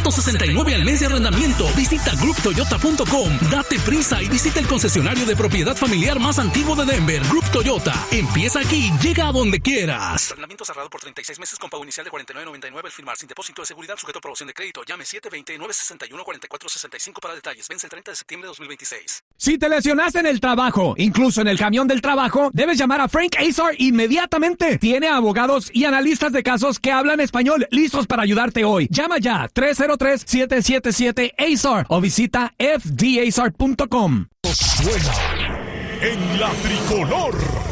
$169 al mes de arrendamiento. Visita grouptoyota.com. Date prisa y visita el concesionario de propiedad familiar más antiguo de Denver, Group Toyota. Empieza aquí, llega a donde quieras. Arrendamiento cerrado por 36 meses con pago inicial de $49.99 al firmar, sin depósito de seguridad, sujeto a aprobación de crédito. Llame 720-961-4465 para detalles. Vence el 30 de septiembre de 2026. Si te lesionaste en el trabajo, incluso en el camión del trabajo, debes llamar a Frank Azar inmediatamente. Tiene abogados y analistas de casos que hablan español listos para ayudarte hoy. Llama ya 303-777-AZAR o visita fdazar.com. Suena en la tricolor.